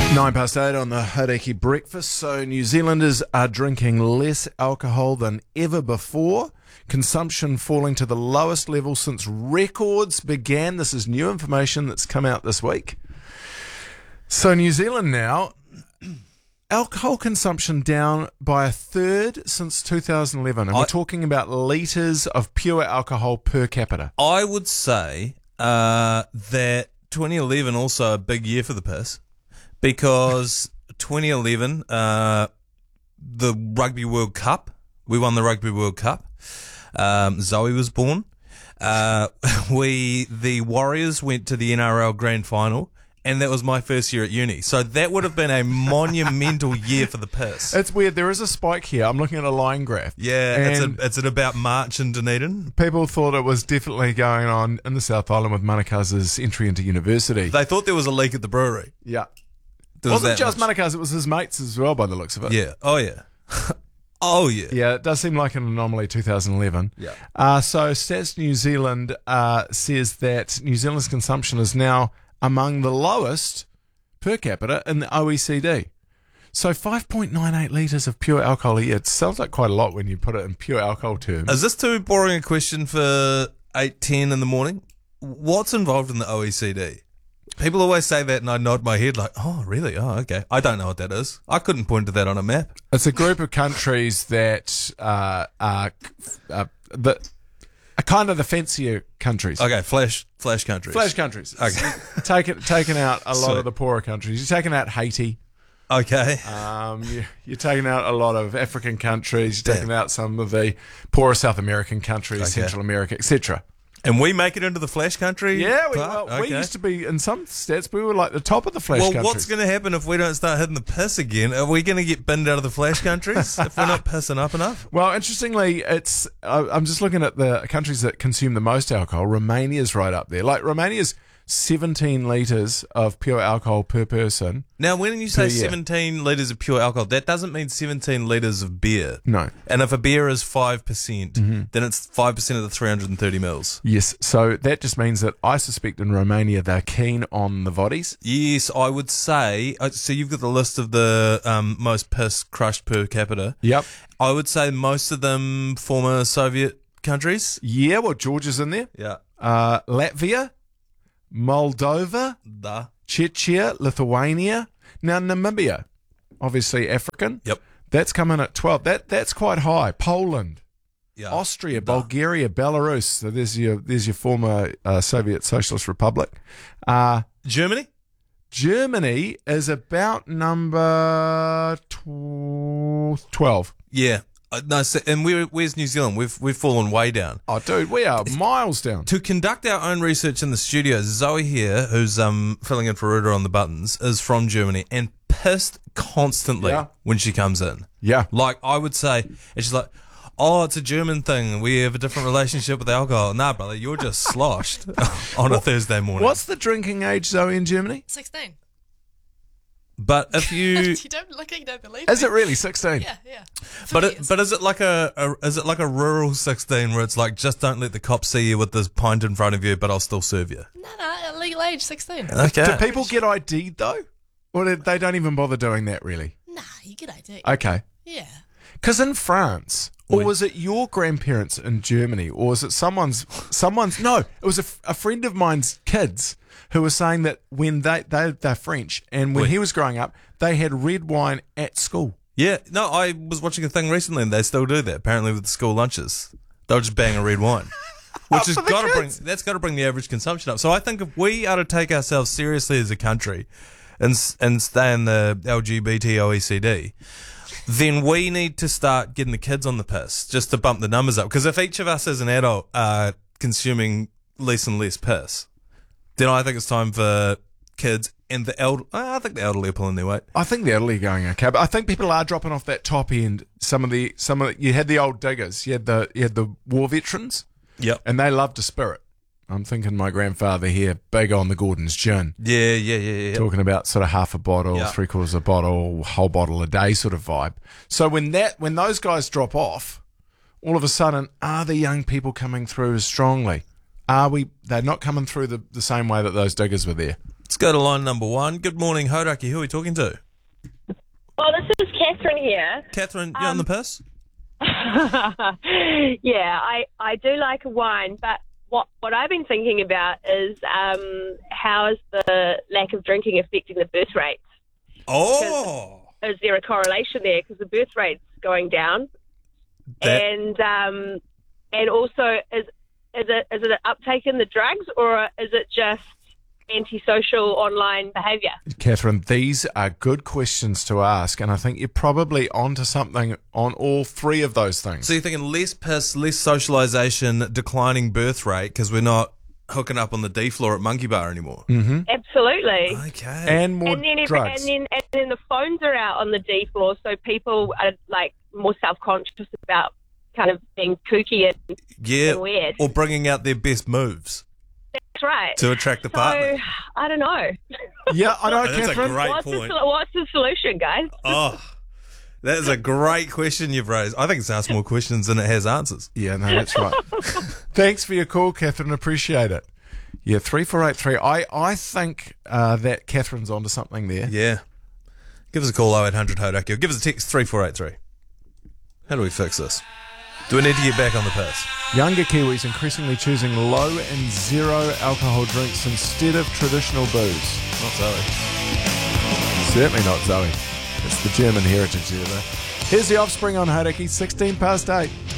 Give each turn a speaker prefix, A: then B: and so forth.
A: 8:09 on the Hauraki Breakfast. So New Zealanders are drinking less alcohol than ever before. Consumption falling to the lowest level since records began. This is new information that's come out this week. So New Zealand now, alcohol consumption down by a third since 2011. And we're talking about litres of pure alcohol per capita.
B: I would say that 2011 also a big year for the piss, because 2011, the Rugby World Cup, we won the Rugby World Cup. Zoe was born. The Warriors went to the NRL Grand Final, and that was my first year at uni. So that would have been a monumental year for the piss.
A: It's weird. There is a spike here. I'm looking at a line graph.
B: Yeah, it's at about March in Dunedin.
A: People thought it was definitely going on in the South Island with Manakaza's entry into university.
B: They thought there was a leak at the brewery.
A: Yeah. It
B: There was
A: wasn't
B: that
A: just
B: much.
A: Manakaza, it was his mates as well by the looks of it.
B: Yeah. Oh, yeah. Oh, yeah.
A: Yeah, it does seem like an anomaly, 2011.
B: Yeah.
A: So Stats New Zealand says that New Zealand's consumption is now among the lowest per capita in the OECD. So 5.98 litres of pure alcohol a year. It sounds like quite a lot when you put it in pure alcohol terms.
B: Is this too boring a question for 8:10 in the morning? What's involved in the OECD? People always say that, and I nod my head like, oh, really? Oh, okay. I don't know what that is. I couldn't point to that on a map.
A: It's a group of countries that are kind of the fancier countries.
B: Okay, flash countries.
A: Flash countries.
B: Okay.
A: Taking out a lot
B: Sweet.
A: of the poorer countries. You're taking out Haiti.
B: Okay.
A: You're taking out a lot of African countries. You're
B: Damn.
A: taking out some of the poorer South American countries,
B: Okay.
A: Central America, etc.
B: And we make it into the flash country?
A: Yeah, we
B: Okay.
A: used to be, in some stats, we were like the top of the flash
B: Well,
A: countries.
B: what's going to happen if we don't start hitting the piss again? Are we going to get binned out of the flash countries if we're not pissing up enough?
A: Well, interestingly, I'm just looking at the countries that consume the most alcohol. Romania's right up there. Like, Romania's 17 litres of pure alcohol per person.
B: Now, when you say
A: Per year.
B: 17 litres of pure alcohol, that doesn't mean 17 litres of beer.
A: No.
B: And if a beer is 5%, then it's 5% of the 330 mils.
A: Yes, so that just means that I suspect in Romania they're keen on the voddies.
B: Yes, I would say. So you've got the list of the most piss crushed per capita.
A: Yep.
B: I would say most of them former Soviet countries.
A: Yeah, well, Georgia's in there.
B: Yeah.
A: Latvia, Moldova, Czechia, Lithuania. Now, Namibia, obviously African.
B: Yep.
A: That's coming at 12. That's quite high. Poland,
B: Yeah.
A: Austria, Bulgaria, Belarus. So there's your former Soviet Socialist Republic.
B: Germany?
A: Germany is about number 12.
B: Yeah. No, and where's New Zealand? We've fallen way down.
A: Oh, dude, we are miles down.
B: To conduct our own research in the studio, Zoe here, who's filling in for Ruda on the buttons, is from Germany and pissed constantly
A: Yeah.
B: when she comes in.
A: Yeah.
B: Like, I would say, and she's like, oh, it's a German thing. We have a different relationship with alcohol. Nah, brother, you're just sloshed on a Thursday morning.
A: What's the drinking age, Zoe, in Germany?
C: 16.
B: But if you...
C: You don't believe
A: Is
C: me.
A: it really 16?
C: Yeah, yeah.
B: But
C: Yes.
B: is it like a rural 16 where it's like, just don't let the cops see you with this pint in front of you, but I'll still serve you?
C: No, legal age 16.
B: Okay.
A: Do people get ID'd, though? Or they don't even bother doing that, really?
C: Nah, you get ID.
A: Okay.
C: Yeah.
A: Because in France, or was it your grandparents in Germany, or was it someone's? No, it was a friend of mine's kids who were saying that when they're French, and when
B: Oui.
A: he was growing up, they had red wine at school.
B: Yeah, no, I was watching a thing recently and they still do that, apparently with the school lunches. They'll just bang a red wine. Which has
A: For the
B: got to
A: kids.
B: got to bring the average consumption up. So I think if we are to take ourselves seriously as a country and stay in the LGBT OECD, then we need to start getting the kids on the piss just to bump the numbers up. Because if each of us as an adult are consuming less and less piss, then I think it's time for kids and the I think the elderly are pulling their weight.
A: I think the elderly are going okay, but I think people are dropping off that top end. Some of the you had the old diggers, you had the war veterans,
B: Yep.
A: and they loved a spirit. I'm thinking my grandfather here, big on the Gordon's gin.
B: Yeah.
A: Talking about sort of half a bottle,
B: Yeah.
A: 3/4 a bottle, whole bottle a day sort of vibe. So when those guys drop off, all of a sudden, are the young people coming through as strongly? They're not coming through the same way that those diggers were there.
B: Let's go to line number 1. Good morning, Hauraki. Who are we talking to?
D: Well, this is Catherine here.
B: Catherine, you on the piss?
D: Yeah, I do like a wine, but what I've been thinking about is how is the lack of drinking affecting the birth rates?
B: Oh!
D: Is there a correlation there? Because the birth rate's going down, and also is it an uptake in the drugs, or is it just antisocial online behaviour?
A: Catherine, these are good questions to ask, and I think you're probably onto something on all three of those things.
B: So you're thinking less piss, less socialisation, declining birth rate because we're not hooking up on the D floor at Monkey Bar anymore.
D: Absolutely.
B: Okay.
A: And more
D: And then,
A: drugs.
D: and then the phones are out on the D floor, so people are like more self-conscious about kind of being kooky and weird.
B: Or bringing out their best moves
D: That's right.
B: to attract the
D: So
B: partner.
D: I don't know.
A: Yeah, I know,
B: That's
A: Catherine.
B: a great
D: What's
B: point.
D: what's the solution, guys?
B: Oh, that is a great question you've raised. I think it's asked more questions than it has answers.
A: Yeah, no, that's right. Thanks for your call, Catherine. Appreciate it. Yeah, 3483. I think that Catherine's onto something there.
B: Yeah. Give us a call 0800 Hauraki or give us a text 3483. How do we fix this? Do we need to get back on the piss?
A: Younger Kiwis increasingly choosing low and zero alcohol drinks instead of traditional booze.
B: Not Zoe.
A: Certainly not Zoe. It's the German heritage there, though. Here's the Offspring on Hauraki, 16 past 8.